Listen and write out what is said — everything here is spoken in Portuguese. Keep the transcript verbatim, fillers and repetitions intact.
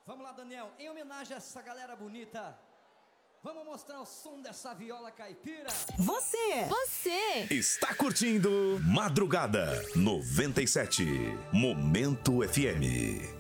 Vamos lá, Daniel, em homenagem a essa galera bonita, vamos mostrar o som dessa viola caipira. Você, você está curtindo Madrugada noventa e sete, Momento F M.